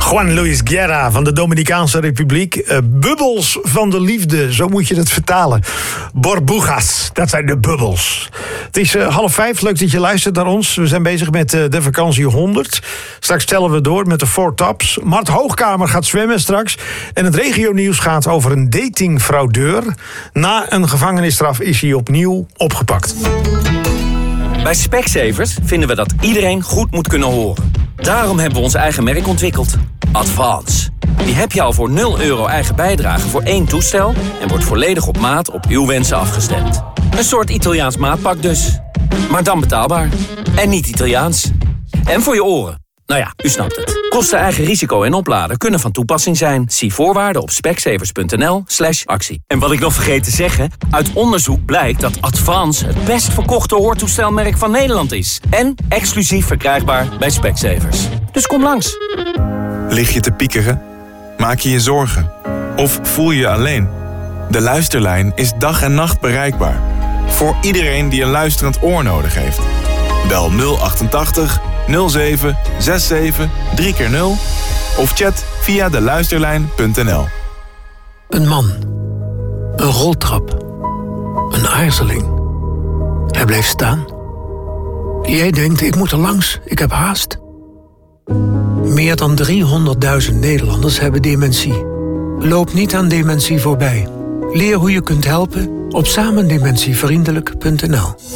Juan Luis Guerra van de Dominicaanse Republiek. Bubbels van de liefde, zo moet je het vertalen. Burbujas, dat zijn de bubbels. Het is 4:30, leuk dat je luistert naar ons. We zijn bezig met de vakantie 100. Straks tellen we door met de 4 tops. Mart Hoogkamer gaat zwemmen straks. En het regionieuws gaat over een datingfraudeur. Na een gevangenisstraf is hij opnieuw opgepakt. Bij Specsavers vinden we dat iedereen goed moet kunnen horen. Daarom hebben we ons eigen merk ontwikkeld. Advance. Die heb je al voor €0 eigen bijdrage voor 1 toestel... en wordt volledig op maat op uw wensen afgestemd. Een soort Italiaans maatpak dus. Maar dan betaalbaar. En niet Italiaans. En voor je oren. Nou ja, u snapt het. Kosten, eigen risico en opladen kunnen van toepassing zijn. Zie voorwaarden op specsavers.nl/actie. En wat ik nog vergeet te zeggen... uit onderzoek blijkt dat Advance het best verkochte hoortoestelmerk van Nederland is. En exclusief verkrijgbaar bij Specsavers. Dus kom langs. Lig je te piekeren? Maak je je zorgen? Of voel je je alleen? De Luisterlijn is dag en nacht bereikbaar. Voor iedereen die een luisterend oor nodig heeft. Bel 088 07 67 3x0 of chat via deluisterlijn.nl. Een man. Een roltrap. Een aarzeling. Hij bleef staan. Jij denkt, ik moet er langs, ik heb haast. Meer dan 300.000 Nederlanders hebben dementie. Loop niet aan dementie voorbij. Leer hoe je kunt helpen op samendementievriendelijk.nl.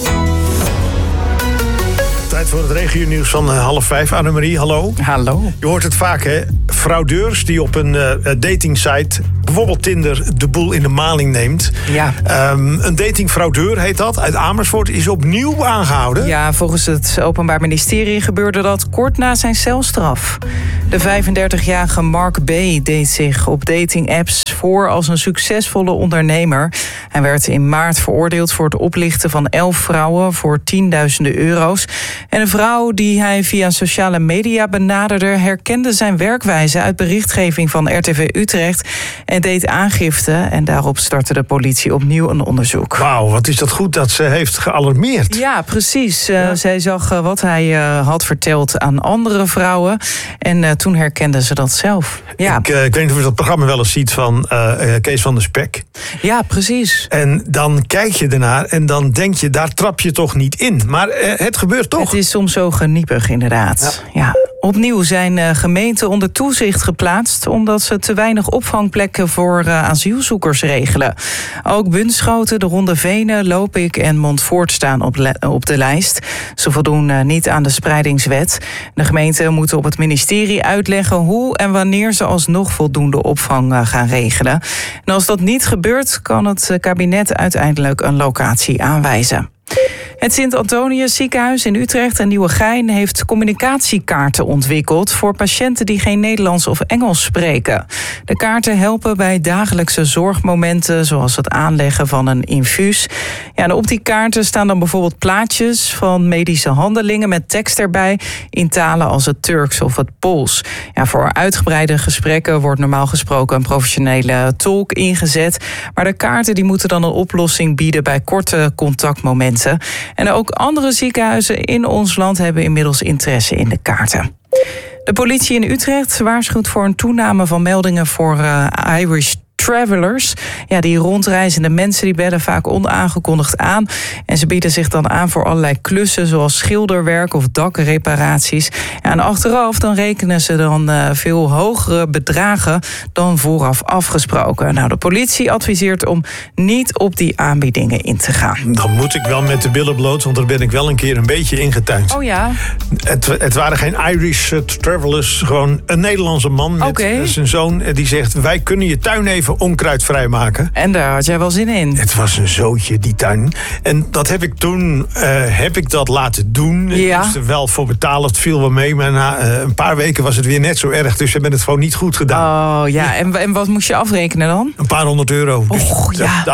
Tijd voor het regionieuws van 4:30. Annemarie, hallo. Hallo. Je hoort het vaak, hè? Fraudeurs die op een datingsite, bijvoorbeeld Tinder, de boel in de maling neemt. Ja. Een datingfraudeur heet dat, uit Amersfoort, is opnieuw aangehouden. Ja, volgens het Openbaar Ministerie gebeurde dat kort na zijn celstraf. De 35-jarige Mark B. deed zich op datingapps voor als een succesvolle ondernemer. Hij werd in maart veroordeeld voor het oplichten van 11 vrouwen voor tienduizenden euro's. En een vrouw die hij via sociale media benaderde herkende zijn werkwijze uit berichtgeving van RTV Utrecht en deed aangifte. En daarop startte de politie opnieuw een onderzoek. Wauw, wat is dat goed dat ze heeft gealarmeerd. Ja, precies. Zij zag wat hij had verteld aan andere vrouwen. En toen herkende ze dat zelf. Ja. Ik weet niet of je dat programma wel eens ziet van Kees van der Spek. Ja, precies. En dan kijk je ernaar en dan denk je, daar trap je toch niet in. Maar het gebeurt toch. Het is soms zo geniepig, inderdaad. Ja. Opnieuw zijn gemeenten onder toezicht geplaatst omdat ze te weinig opvangplekken voor asielzoekers regelen. Ook Bunschoten, de Ronde Venen, Lopik en Montfoort staan op de lijst. Ze voldoen niet aan de spreidingswet. De gemeenten moeten op het ministerie uitleggen hoe en wanneer ze alsnog voldoende opvang gaan regelen. En als dat niet gebeurt, kan het kabinet uiteindelijk een locatie aanwijzen. Het Sint-Antonius ziekenhuis in Utrecht en Nieuwegein heeft communicatiekaarten ontwikkeld voor patiënten die geen Nederlands of Engels spreken. De kaarten helpen bij dagelijkse zorgmomenten, zoals het aanleggen van een infuus. Ja, en op die kaarten staan dan bijvoorbeeld plaatjes van medische handelingen met tekst erbij in talen als het Turks of het Pools. Ja, voor uitgebreide gesprekken wordt normaal gesproken een professionele tolk ingezet. Maar de kaarten die moeten dan een oplossing bieden bij korte contactmomenten. En ook andere ziekenhuizen in ons land hebben inmiddels interesse in de kaarten. De politie in Utrecht waarschuwt voor een toename van meldingen voor Irish travelers. Ja, die rondreizende mensen die bellen vaak onaangekondigd aan. En ze bieden zich dan aan voor allerlei klussen zoals schilderwerk of dakreparaties. Ja, en achteraf dan rekenen ze dan veel hogere bedragen dan vooraf afgesproken. Nou, de politie adviseert om niet op die aanbiedingen in te gaan. Dan moet ik wel met de billen bloot, want daar ben ik wel een keer een beetje ingetuind. Oh ja? Het waren geen Irish travelers, gewoon een Nederlandse man met zijn zoon. Die zegt, wij kunnen je tuin even onkruidvrij maken. En daar had jij wel zin in. Het was een zootje, die tuin. En dat heb ik toen dat laten doen. Ik moest er wel voor betalen, het viel wel mee. Maar na een paar weken was het weer net zo erg. Dus we hebben het gewoon niet goed gedaan. Oh ja, en wat moest je afrekenen dan? Een paar €100. Och,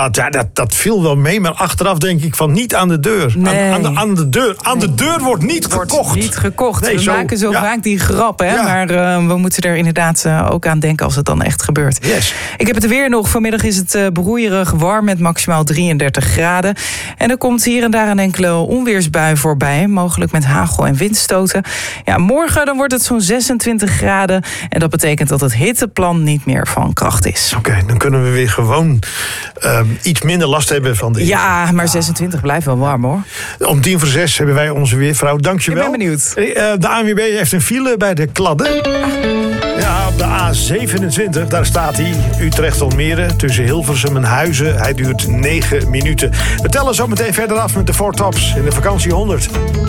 dat viel wel mee. Maar achteraf denk ik van niet aan de deur. Nee. Aan de deur. Aan de deur wordt niet gekocht. Niet gekocht. Nee, we maken zo vaak die grap, hè? Ja. Maar we moeten er inderdaad ook aan denken als het dan echt gebeurt. Yes. Ik heb het Het weer nog. Vanmiddag is het broeierig warm met maximaal 33 graden. En er komt hier en daar een enkele onweersbui voorbij. Mogelijk met hagel en windstoten. Ja, morgen dan wordt het zo'n 26 graden. En dat betekent dat het hitteplan niet meer van kracht is. Oké, dan kunnen we weer gewoon iets minder last hebben van de... Ja, maar 26 blijft wel warm hoor. Om 5:45 hebben wij onze weervrouw. Dankjewel. Ik ben benieuwd. De ANWB heeft een file bij de Kladden. Ja, op de A27, daar staat hij. Utrecht-Almere, tussen Hilversum en Huizen. Hij duurt 9 minuten. We tellen zo meteen verder af met de 4 Tops in de vakantie 100.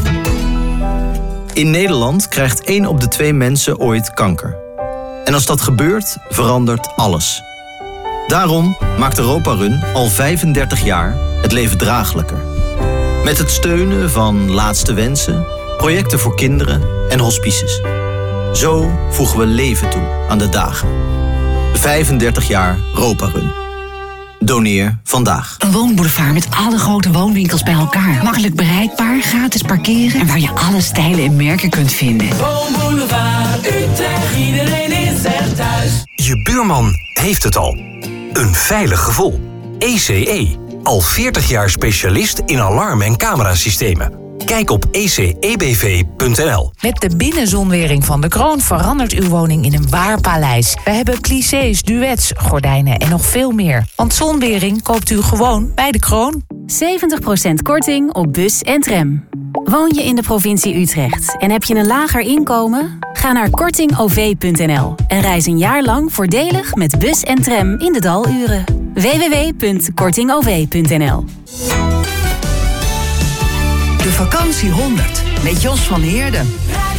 In Nederland krijgt 1 op de 2 mensen ooit kanker. En als dat gebeurt, verandert alles. Daarom maakt Europa Run al 35 jaar het leven draaglijker. Met het steunen van Laatste Wensen, projecten voor kinderen en hospices. Zo voegen we leven toe aan de dagen. 35 jaar Europa Run. Doneer vandaag. Een woonboulevard met alle grote woonwinkels bij elkaar. Makkelijk bereikbaar, gratis parkeren en waar je alle stijlen en merken kunt vinden. Woonboulevard Utrecht, iedereen is er thuis. Je buurman heeft het al. Een veilig gevoel. ECE. Al 40 jaar specialist in alarm- en camerasystemen. Kijk op ecebv.nl. Met de binnenzonwering van de Kroon verandert uw woning in een waar paleis. We hebben clichés, duets, gordijnen en nog veel meer. Want zonwering koopt u gewoon bij de Kroon. 70% korting op bus en tram. Woon je in de provincie Utrecht en heb je een lager inkomen? Ga naar kortingov.nl en reis een jaar lang voordelig met bus en tram in de daluren. www.kortingov.nl. De vakantie 100 met Jos van Heerden.